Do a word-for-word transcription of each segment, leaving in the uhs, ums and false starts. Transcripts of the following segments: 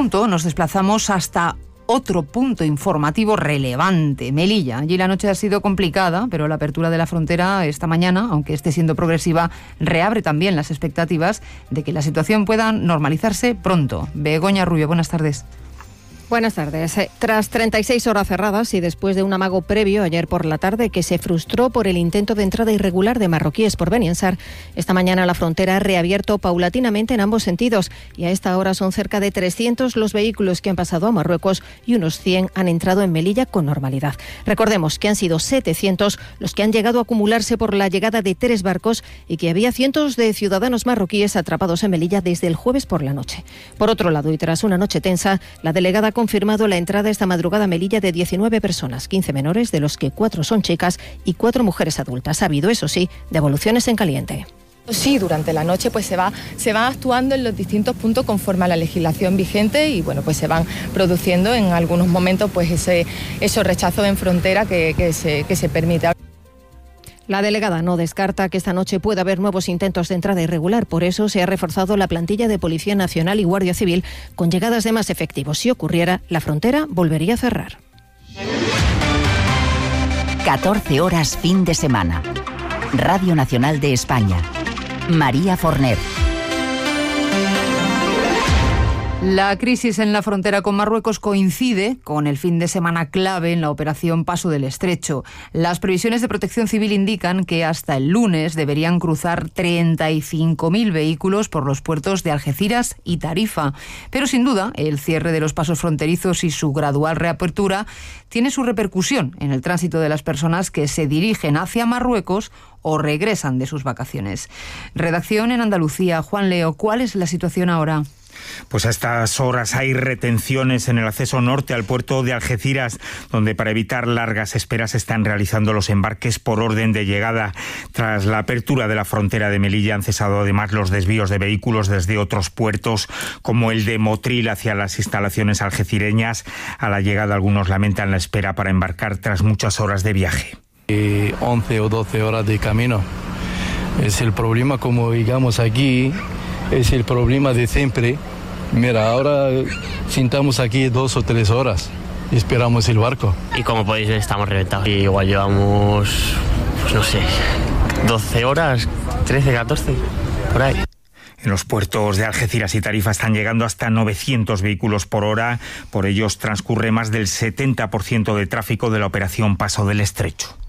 punto nos desplazamos hasta otro punto informativo relevante, Melilla. Allí la noche ha sido complicada, pero la apertura de la frontera esta mañana, aunque esté siendo progresiva, reabre también las expectativas de que la situación pueda normalizarse pronto. Begoña Rubio, buenas tardes. Buenas tardes. Tras treinta y seis horas cerradas y después de un amago previo ayer por la tarde que se frustró por el intento de entrada irregular de marroquíes por Beniansar, esta mañana la frontera ha reabierto paulatinamente en ambos sentidos y a esta hora son cerca de trescientos los vehículos que han pasado a Marruecos y unos cien han entrado en Melilla con normalidad. Recordemos que han sido setecientos los que han llegado a acumularse por la llegada de tres barcos y que había cientos de ciudadanos marroquíes atrapados en Melilla desde el jueves por la noche. Por otro lado, y tras una noche tensa, la delegada confirmado la entrada esta madrugada a Melilla de diecinueve personas, quince menores, de los que cuatro son chicas y cuatro mujeres adultas. Ha habido, eso sí, devoluciones en caliente. Sí, durante la noche pues se va se va actuando en los distintos puntos conforme a la legislación vigente y bueno, pues se van produciendo en algunos momentos pues ese esos rechazos en frontera que, que se que se permite. La delegada no descarta que esta noche pueda haber nuevos intentos de entrada irregular. Por eso se ha reforzado la plantilla de Policía Nacional y Guardia Civil con llegadas de más efectivos. Si ocurriera, la frontera volvería a cerrar. catorce horas fin de semana. Radio Nacional de España. María Forner. La crisis en la frontera con Marruecos coincide con el fin de semana clave en la operación Paso del Estrecho. Las previsiones de Protección Civil indican que hasta el lunes deberían cruzar treinta y cinco mil vehículos por los puertos de Algeciras y Tarifa. Pero sin duda, el cierre de los pasos fronterizos y su gradual reapertura tiene su repercusión en el tránsito de las personas que se dirigen hacia Marruecos o regresan de sus vacaciones. Redacción en Andalucía. Juan Leo, ¿cuál es la situación ahora? Pues a estas horas hay retenciones en el acceso norte al puerto de Algeciras, donde para evitar largas esperas se están realizando los embarques por orden de llegada. Tras la apertura de la frontera de Melilla han cesado además los desvíos de vehículos desde otros puertos, como el de Motril hacia las instalaciones algecireñas. A la llegada algunos lamentan la espera para embarcar tras muchas horas de viaje. Y once o doce horas de camino. Es el problema, como digamos aquí, es el problema de siempre. Mira, ahora sentamos aquí dos o tres horas y esperamos el barco. Y como podéis ver, estamos reventados. Y igual llevamos, pues no sé, doce horas, trece, catorce, por ahí. En los puertos de Algeciras y Tarifa están llegando hasta novecientos vehículos por hora. Por ellos transcurre más del setenta por ciento de tráfico de la operación Paso del Estrecho.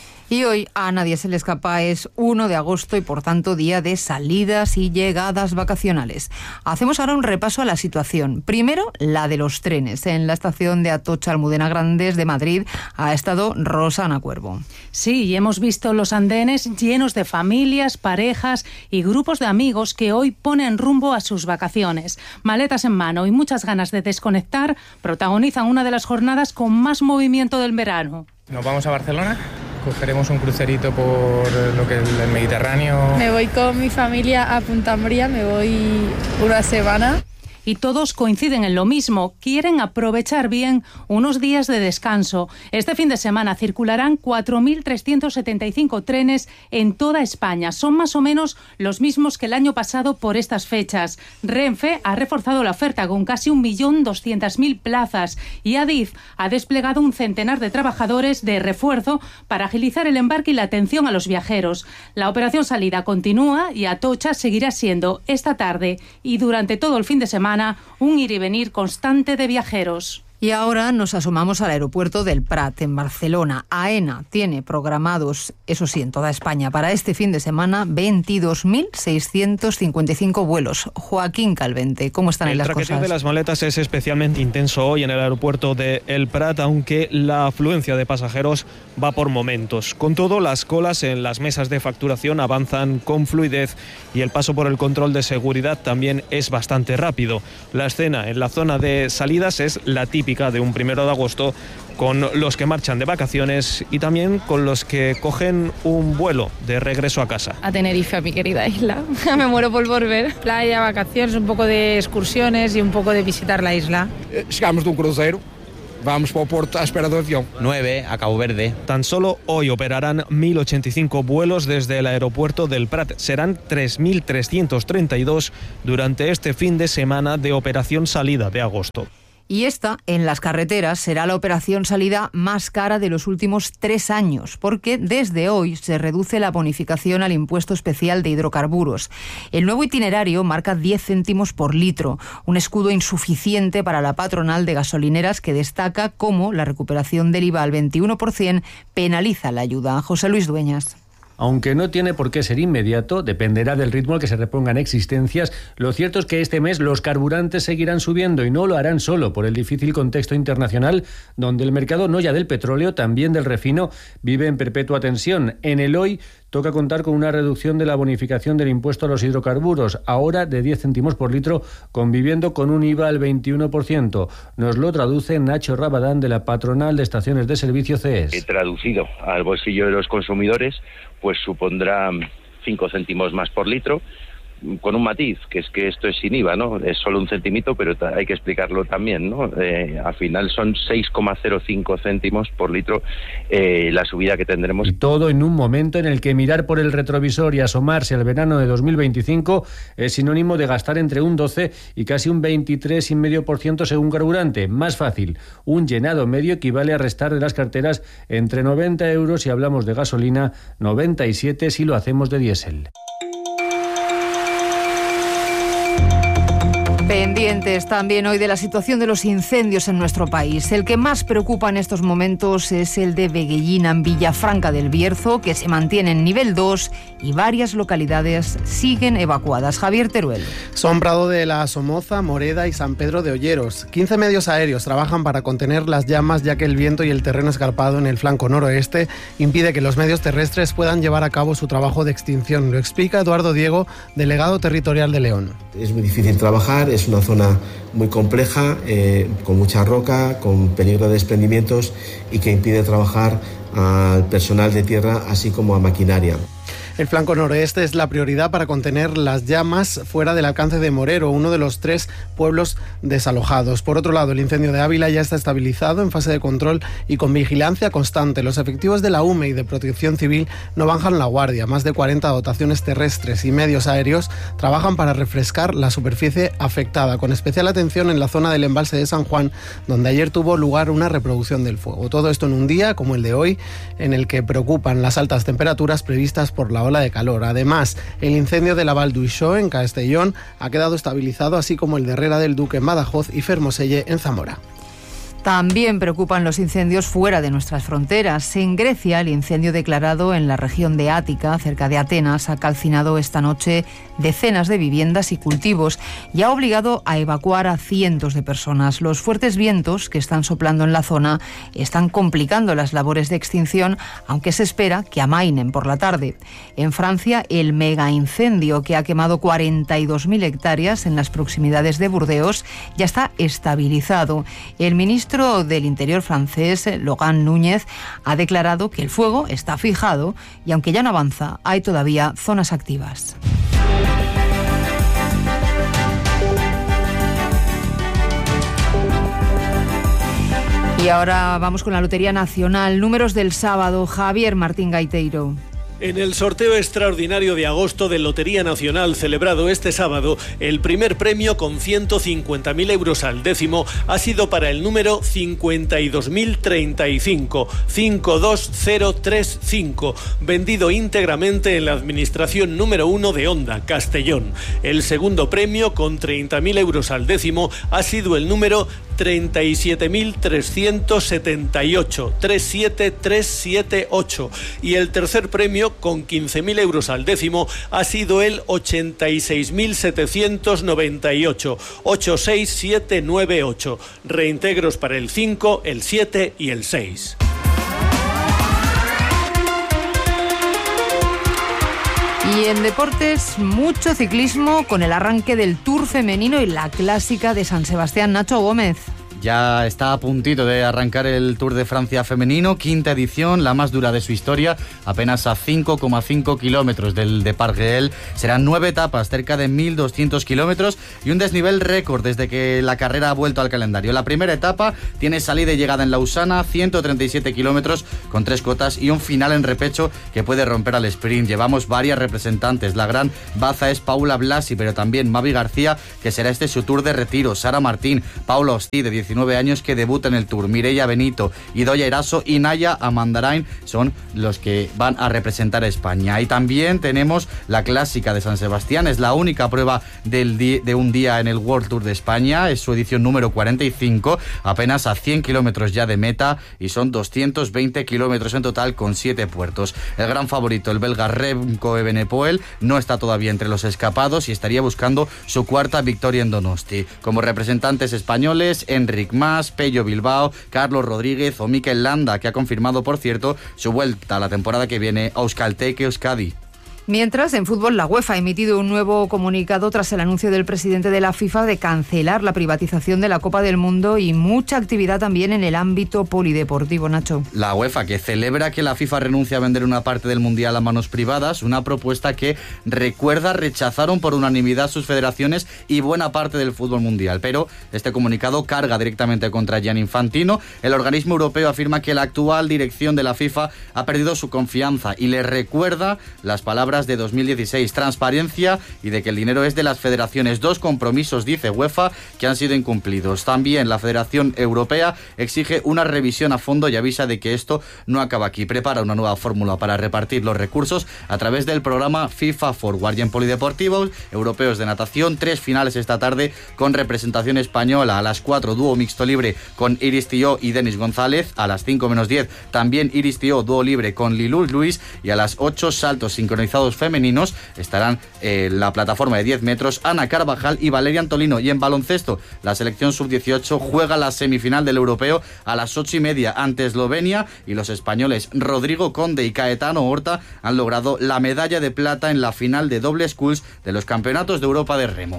Y hoy a nadie se le escapa, es uno de agosto y por tanto día de salidas y llegadas vacacionales. Hacemos ahora un repaso a la situación. Primero, la de los trenes. En la estación de Atocha Almudena Grandes de Madrid ha estado Rosana Cuervo. Sí, y hemos visto los andenes llenos de familias, parejas y grupos de amigos que hoy ponen rumbo a sus vacaciones. Maletas en mano y muchas ganas de desconectar protagonizan una de las jornadas con más movimiento del verano. Nos vamos a Barcelona. Cogeremos un crucerito por lo que es el Mediterráneo. Me voy con mi familia a Punta Moria, me voy una semana. Y todos coinciden en lo mismo, quieren aprovechar bien unos días de descanso. Este fin de semana circularán cuatro mil trescientos setenta y cinco trenes en toda España. Son más o menos los mismos que el año pasado por estas fechas. Renfe ha reforzado la oferta con casi un millón doscientas mil plazas y Adif ha desplegado un centenar de trabajadores de refuerzo para agilizar el embarque y la atención a los viajeros. La operación salida continúa y Atocha seguirá siendo esta tarde y durante todo el fin de semana un ir y venir constante de viajeros. Y ahora nos asomamos al aeropuerto del Prat, en Barcelona. AENA tiene programados, eso sí, en toda España, para este fin de semana, veintidós mil seiscientos cincuenta y cinco vuelos. Joaquín Calvente, ¿cómo están ahí las cosas? El traqueteo de las maletas es especialmente intenso hoy en el aeropuerto de El Prat, aunque la afluencia de pasajeros va por momentos. Con todo, las colas en las mesas de facturación avanzan con fluidez y el paso por el control de seguridad también es bastante rápido. La escena en la zona de salidas es la típica de un primero de agosto, con los que marchan de vacaciones y también con los que cogen un vuelo de regreso a casa. A Tenerife, a mi querida isla. Me muero por volver. Playa, vacaciones, un poco de excursiones y un poco de visitar la isla. Llegamos de un crucero vamos por Porto a espera de avión. nueve a Cabo Verde. Tan solo hoy operarán mil ochenta y cinco vuelos desde el aeropuerto del Prat. Serán tres mil trescientos treinta y dos durante este fin de semana de operación salida de agosto. Y esta, en las carreteras, será la operación salida más cara de los últimos tres años, porque desde hoy se reduce la bonificación al impuesto especial de hidrocarburos. El nuevo itinerario marca diez céntimos por litro, un escudo insuficiente para la patronal de gasolineras que destaca cómo la recuperación del I V A al veintiuno por ciento penaliza la ayuda. José Luis Dueñas. Aunque no tiene por qué ser inmediato, dependerá del ritmo al que se repongan existencias. Lo cierto es que este mes los carburantes seguirán subiendo y no lo harán solo por el difícil contexto internacional, donde el mercado no ya del petróleo, también del refino, vive en perpetua tensión. En el hoy toca contar con una reducción de la bonificación del impuesto a los hidrocarburos, ahora de diez céntimos por litro, conviviendo con un I V A al veintiuno por ciento. Nos lo traduce Nacho Rabadán, de la patronal de estaciones de servicio C E S. Traducido al bolsillo de los consumidores, pues supondrá cinco céntimos más por litro, con un matiz, que es que esto es sin I V A, ¿no? Es solo un centimito, pero hay que explicarlo también, ¿no? Eh, al final son seis coma cero cinco céntimos por litro eh, la subida que tendremos. Y todo en un momento en el que mirar por el retrovisor y asomarse al verano de dos mil veinticinco es sinónimo de gastar entre un doce y casi un veintitrés coma cinco por ciento según carburante. Más fácil, un llenado medio equivale a restar de las carteras entre noventa euros si hablamos de gasolina, noventa y siete si lo hacemos de diésel. Pendientes también hoy de la situación de los incendios en nuestro país. El que más preocupa en estos momentos es el de Veguellina, en Villafranca del Bierzo, que se mantiene en nivel dos y varias localidades siguen evacuadas. Javier Teruel. Son Prado de la Somoza, Moreda y San Pedro de Olleros. quince medios aéreos trabajan para contener las llamas, ya que el viento y el terreno escarpado en el flanco noroeste impide que los medios terrestres puedan llevar a cabo su trabajo de extinción. Lo explica Eduardo Diego, delegado territorial de León. Es muy difícil trabajar, es una zona muy compleja, eh, con mucha roca, con peligro de desprendimientos y que impide trabajar al personal de tierra así como a maquinaria. El flanco noroeste es la prioridad para contener las llamas fuera del alcance de Morero, uno de los tres pueblos desalojados. Por otro lado, el incendio de Ávila ya está estabilizado en fase de control y con vigilancia constante. Los efectivos de la U M E y de Protección Civil no bajan la guardia. Más de cuarenta dotaciones terrestres y medios aéreos trabajan para refrescar la superficie afectada, con especial atención en la zona del embalse de San Juan, donde ayer tuvo lugar una reproducción del fuego. Todo esto en un día como el de hoy, en el que preocupan las altas temperaturas previstas por la ola de calor. Además, el incendio de la Val d'Uixó en Castellón ha quedado estabilizado, así como el de Herrera del Duque en Badajoz y Fermoselle en Zamora. También preocupan los incendios fuera de nuestras fronteras. En Grecia, el incendio declarado en la región de Ática, cerca de Atenas, ha calcinado esta noche decenas de viviendas y cultivos y ha obligado a evacuar a cientos de personas. Los fuertes vientos que están soplando en la zona están complicando las labores de extinción, aunque se espera que amainen por la tarde. En Francia, el mega incendio que ha quemado cuarenta y dos mil hectáreas en las proximidades de Burdeos ya está estabilizado. El ministro El ministro del Interior francés, Laurent Núñez, ha declarado que el fuego está fijado y, aunque ya no avanza, hay todavía zonas activas. Y ahora vamos con la Lotería Nacional. Números del sábado. Javier Martín Gaiteiro. En el sorteo extraordinario de agosto de Lotería Nacional celebrado este sábado, el primer premio con ciento cincuenta mil euros al décimo ha sido para el número cincuenta y dos mil treinta y cinco, cinco dos cero tres cinco, vendido íntegramente en la administración número uno de Onda, Castellón. El segundo premio con treinta mil euros al décimo ha sido el número treinta y siete mil trescientos setenta y ocho, treinta y siete mil trescientos setenta y ocho, y el tercer premio con quince mil euros al décimo ha sido el ochenta y seis mil setecientos noventa y ocho, ochenta y seis mil setecientos noventa y ocho, reintegros para el cinco, el siete y el seis. Y en deportes, mucho ciclismo con el arranque del Tour femenino y la clásica de San Sebastián. Nacho Gómez. Ya está a puntito de arrancar el Tour de Francia femenino, quinta edición, la más dura de su historia, apenas a cinco coma cinco kilómetros del Départ Réel. Serán nueve etapas, cerca de mil doscientos kilómetros y un desnivel récord desde que la carrera ha vuelto al calendario. La primera etapa tiene salida y llegada en Lausana, ciento treinta y siete kilómetros con tres cotas y un final en repecho que puede romper al sprint. Llevamos varias representantes. La gran baza es Paula Blasi, pero también Mavi García, que será este su tour de retiro. Sara Martín, Paula Ostí, de diecinueve años, que debuta en el Tour. Mireia Benito, Idoia Eraso y Naya Amandarain son los que van a representar a España. Y también tenemos la clásica de San Sebastián. Es la única prueba del di- de un día en el World Tour de España. Es su edición número cuarenta y cinco, apenas a cien kilómetros ya de meta y son doscientos veinte kilómetros en total con siete puertos. El gran favorito, el belga Remco Evenepoel, no está todavía entre los escapados y estaría buscando su cuarta victoria en Donosti. Como representantes españoles, Enric Mas, Pello Bilbao, Carlos Rodríguez o Mikel Landa, que ha confirmado, por cierto, su vuelta la temporada que viene a Euskalteke Euskadi. Mientras, en fútbol, la UEFA ha emitido un nuevo comunicado tras el anuncio del presidente de la FIFA de cancelar la privatización de la Copa del Mundo y mucha actividad también en el ámbito polideportivo, Nacho. La UEFA, que celebra que la FIFA renuncie a vender una parte del Mundial a manos privadas, una propuesta que, recuerda, rechazaron por unanimidad sus federaciones y buena parte del fútbol mundial. Pero este comunicado carga directamente contra Gianni Infantino. El organismo europeo afirma que la actual dirección de la FIFA ha perdido su confianza y le recuerda las palabras de dos mil dieciséis, transparencia y de que el dinero es de las federaciones. Dos compromisos, dice UEFA, que han sido incumplidos. También la Federación Europea exige una revisión a fondo y avisa de que esto no acaba aquí. Prepara una nueva fórmula para repartir los recursos a través del programa FIFA Forward. Y en polideportivos europeos de natación, tres finales esta tarde con representación española. A las cuatro, dúo mixto libre con Iris Tió y Denis González. A las cinco menos diez, también Iris Tió, dúo libre con Lilou Luis. Y a las ocho, saltos sincronizados femeninos. Estarán en eh, la plataforma de diez metros Ana Carvajal y Valeria Antolino. Y en baloncesto, la selección sub dieciocho juega la semifinal del europeo a las ocho y media ante Eslovenia y los españoles Rodrigo Conde y Caetano Horta han logrado la medalla de plata en la final de doble sculls de los campeonatos de Europa de remo.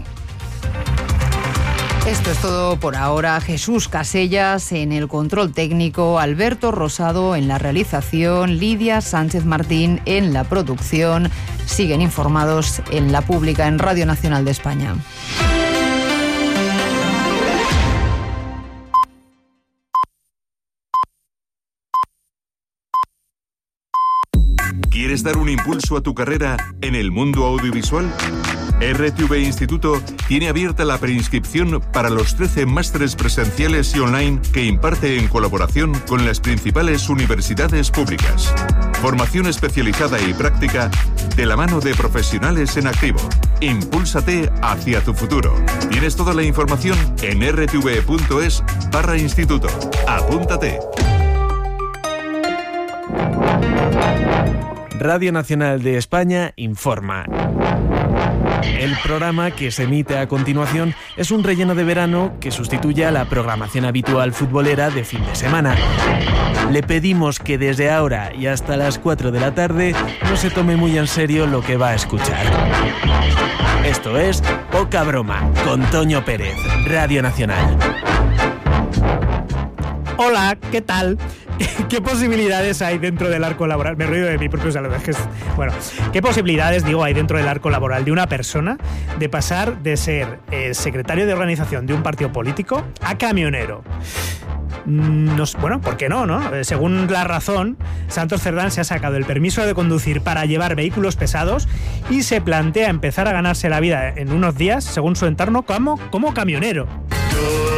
Esto es todo por ahora. Jesús Casellas en el control técnico, Alberto Rosado en la realización, Lidia Sánchez Martín en la producción. Siguen informados en La Pública, en Radio Nacional de España. ¿Quieres dar un impulso a tu carrera en el mundo audiovisual? R T V Instituto tiene abierta la preinscripción para los trece másteres presenciales y online que imparte en colaboración con las principales universidades públicas. Formación especializada y práctica de la mano de profesionales en activo. Impúlsate hacia tu futuro. Tienes toda la información en r t v punto es barra instituto. Apúntate. Radio Nacional de España informa. El programa que se emite a continuación es un relleno de verano que sustituye a la programación habitual futbolera de fin de semana. Le pedimos que desde ahora y hasta las cuatro de la tarde no se tome muy en serio lo que va a escuchar. Esto es Poca Broma, con Toño Pérez, Radio Nacional. Hola, ¿qué tal? ¿Qué posibilidades hay dentro del arco laboral? Me río de mi propio saludo. Es que es, bueno, ¿qué posibilidades, digo, hay dentro del arco laboral de una persona de pasar de ser eh, secretario de organización de un partido político a camionero? No, bueno, ¿por qué no, no? Eh, según La Razón, Santos Cerdán se ha sacado el permiso de conducir para llevar vehículos pesados y se plantea empezar a ganarse la vida en unos días, según su entorno, como, como camionero.